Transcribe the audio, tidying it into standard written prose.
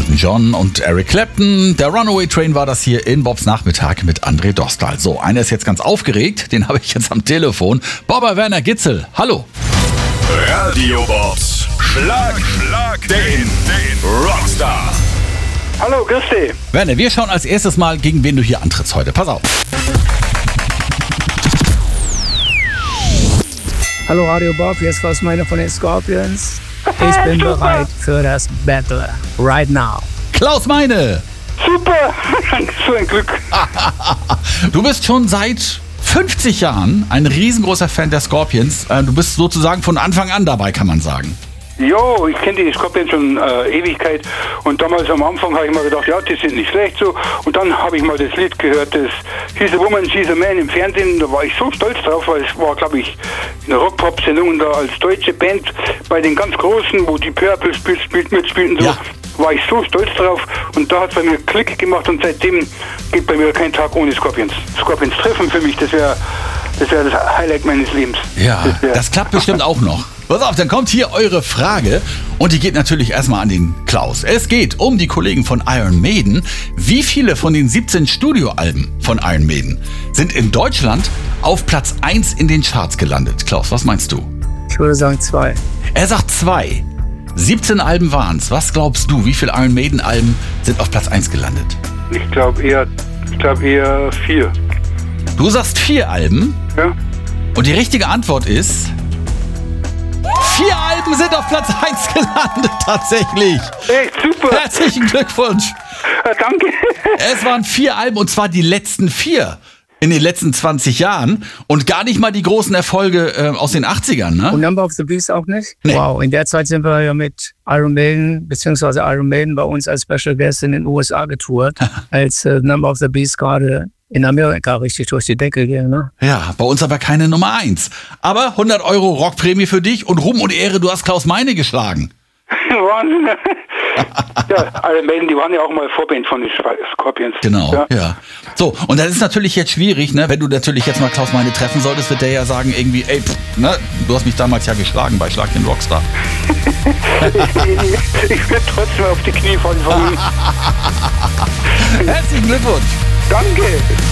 Elton John und Eric Clapton. Der Runaway Train war das hier in Bobs Nachmittag mit André Dostal. So, einer ist jetzt ganz aufgeregt, den habe ich jetzt am Telefon. Bobber Werner Gitzel, hallo. Radio Bobs, Schlag den Rockstar. Hallo, grüß dich. Werner, wir schauen als erstes mal, gegen wen du hier antrittst heute. Pass auf. Hallo Radio Bob, hier ist Klaus Meine von den Scorpions. Ich bin bereit für das Battle right now. Klaus Meine. Super, so ein Glück. Du bist schon seit 50 Jahren ein riesengroßer Fan der Scorpions. Du bist sozusagen von Anfang an dabei, kann man sagen. Jo, ich kenne die Scorpions schon Ewigkeit und damals am Anfang habe ich mal gedacht, ja, die sind nicht schlecht so. Und dann habe ich mal das Lied gehört, das He's a Woman, She's a Man im Fernsehen. Da war ich so stolz drauf, weil es war, glaube ich, eine Rock-Pop-Sendung da als deutsche Band bei den ganz Großen, wo die Purple mitspielten so. Ja. War ich so stolz drauf und da hat es bei mir Klick gemacht und seitdem geht bei mir kein Tag ohne Scorpions. Scorpions treffen für mich, das wäre das Highlight meines Lebens. Ja, das klappt bestimmt auch noch. Pass auf, dann kommt hier eure Frage und die geht natürlich erstmal an den Klaus. Es geht um die Kollegen von Iron Maiden. Wie viele von den 17 Studioalben von Iron Maiden sind in Deutschland auf Platz 1 in den Charts gelandet? Klaus, was meinst du? Ich würde sagen 2. Er sagt 2. 17 Alben waren's. Was glaubst du, wie viele Iron Maiden Alben sind auf Platz 1 gelandet? Ich glaube eher 4. Du sagst 4 Alben? Ja. Und die richtige Antwort ist: 4 Alben sind auf Platz 1 gelandet, tatsächlich. Echt super. Herzlichen Glückwunsch. Danke. Es waren 4 Alben und zwar die letzten 4 in den letzten 20 Jahren und gar nicht mal die großen Erfolge aus den 80ern, ne? Und Number of the Beast auch nicht? Nee. Wow, in der Zeit sind wir ja mit Iron Maiden, beziehungsweise Iron Maiden bei uns als Special Guest in den USA getourt, als Number of the Beast gerade in Amerika richtig durch die Decke gehen, ne? Ja, bei uns aber keine Nummer 1. Aber 100 € Rockprämie für dich und Ruhm und Ehre, du hast Klaus Meine geschlagen. Wahnsinn. Ja, Iron Maiden, die waren ja auch mal Vorband von den Scorpions. Genau, ja. So, und das ist natürlich jetzt schwierig, ne? Wenn du natürlich jetzt mal Klaus Meine treffen solltest, wird der ja sagen irgendwie, ey, ne? Du hast mich damals ja geschlagen bei Schlag den Rockstar. Ich werde trotzdem auf die Knie fallen von ihm. Herzlichen Glückwunsch. Danke.